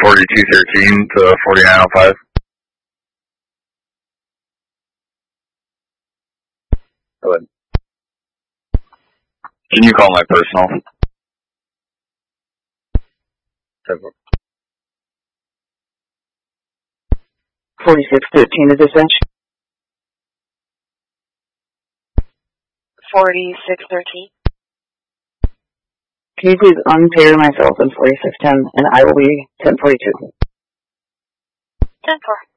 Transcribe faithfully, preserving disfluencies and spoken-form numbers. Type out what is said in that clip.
forty-two thirteen to forty-nine oh five. Go ahead. Can you call my personal? forty-six thirteen to dispatch. forty-six thirteen. Can you please unpair myself in forty-six ten, and I will be ten forty-two. ten four.